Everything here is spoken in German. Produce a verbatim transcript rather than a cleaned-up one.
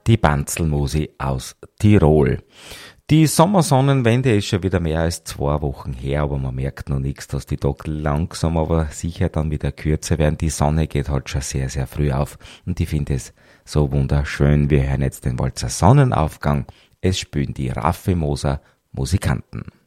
die Banzelmusi aus Tirol. Die Sommersonnenwende ist schon wieder mehr als zwei Wochen her, aber man merkt noch nichts, dass die Tage langsam aber sicher dann wieder kürzer werden. Die Sonne geht halt schon sehr, sehr früh auf und ich finde es so wunderschön. Wir hören jetzt den Walzer Sonnenaufgang. Es spielen die Raffi Moser Musikanten.